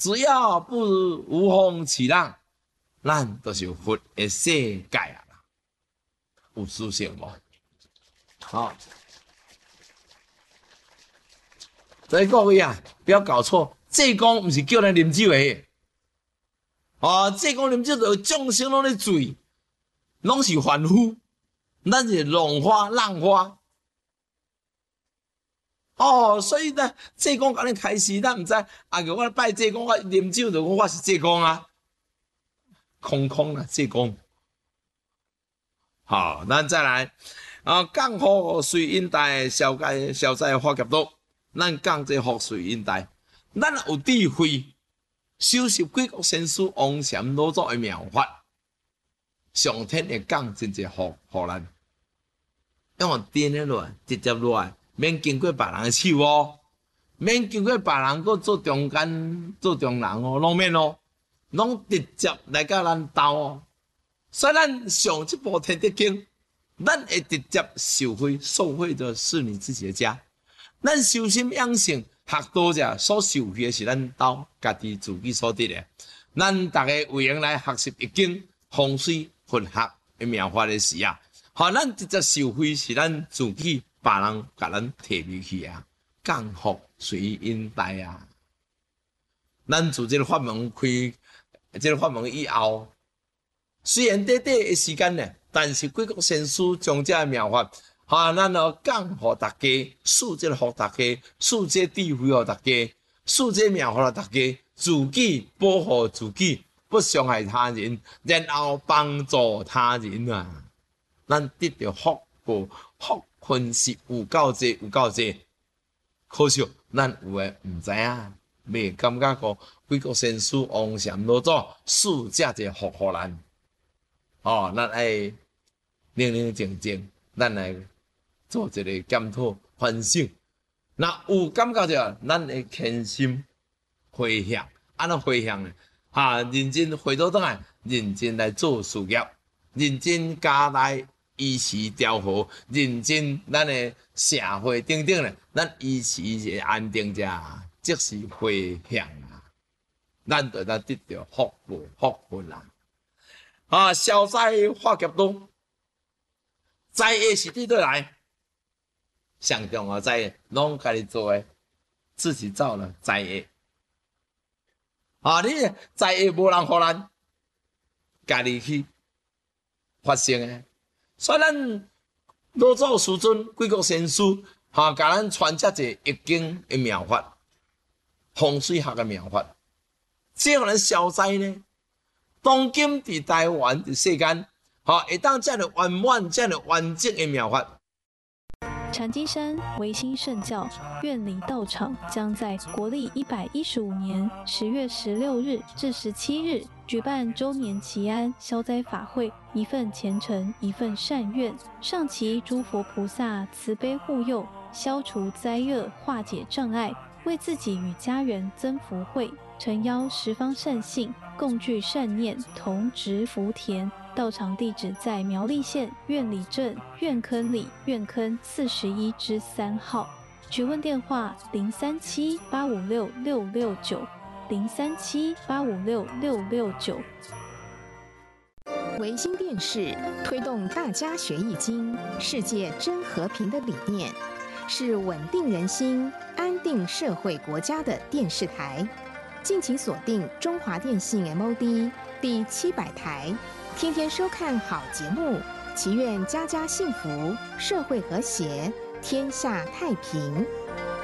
只要不无风起浪，咱就是佛的世界啊！有殊胜无？好，所以各位啊，不要搞错，济公不是叫咱啉酒的。济公啉酒就众生拢咧醉，拢是凡夫，咱是浪花浪花。所以呢，济公甲恁开示，咱毋知叫我拜济公，我啉酒就讲我是济公啊，空空啊，济公。好，咱再来降福随因带，消灾化劫道。咱讲这福随因带，咱有智慧，修习鬼国仙师王禅老祖的妙法，上天会降真济福互咱，用颠咧落来，直接落来。免经过别人的手免经过别人搁做中间做中人拢免拢直接来甲咱斗所以咱上这部天地经，咱会直接受惠的是你自己的家。咱修心养性，学道者所受惠的是咱斗家己自己所得的。咱大家有缘来学习易经、风水、佛学的妙法的时啊，咱直接受惠是咱自己。别人甲咱摕入去啊，降福随因带啊。咱自这个法门开，这个法门以后，虽然短的时间呢，但是几国仙师将这妙法，咱降福大家，赐这个福大家，赐这智慧互大家，赐这妙法互大家，自己保护自己，不伤害他人，然后帮助他人啊。咱得到福分是有够济，可惜咱有诶毋知影，未感觉过几国仙师王禅老祖赐遮济福互咱。咱爱冷静静，咱来做一个检讨反省。若有感觉着，咱会虔心回向，安怎回向呢？认真回倒转来，认真来做事业，认真家内。依时调和，认真咱的社会等等咧，咱依时会安定者，即是回向啊，咱就得到福分啦。消灾化劫道，灾厄是伫倒来，上重要灾厄拢家己做诶，自己造了灾厄。你灾厄无人互咱，家己去发生诶。所以咱老祖师尊几国仙师，甲咱传遮济易经的妙法、风水学的妙法，这互咱消灾呢。当今伫台湾伫世间，会当遮个圆满、遮个完整的妙法。 禅机山维新圣教院里道场将在国历115年10月16日至17日举办周年祈安消灾法会，一份虔诚，一份善愿，上祈诸佛菩萨慈悲护佑，消除灾厄，化解障碍，为自己与家人增福慧，诚邀十方善信共聚善念，同植福田。道场地址在苗栗县苑里镇苑坑里苑坑41之3号，询问电话037-856-669，037-856-669。 维新电视推动大家学易经、世界真和平的理念，是稳定人心、安定社会国家的电视台。敬请锁定中华电信 MOD 第700台。天天收看好节目，祈愿家家幸福，社会和谐，天下太平。